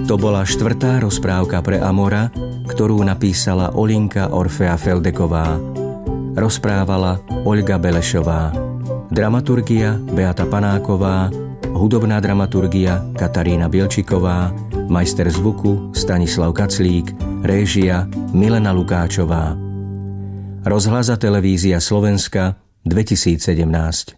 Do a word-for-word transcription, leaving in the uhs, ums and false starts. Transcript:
To bola štvrtá rozprávka pre Amora, ktorú napísala Olinka Orfea Feldeková. Rozprávala Olga Belešová. Dramaturgia Beata Panáková, hudobná dramaturgia Katarína Bielčiková, majster zvuku Stanislav Kaclík, réžia Milena Lukáčová. Rozhlas a televízia Slovenska dvetisícsedemnásť.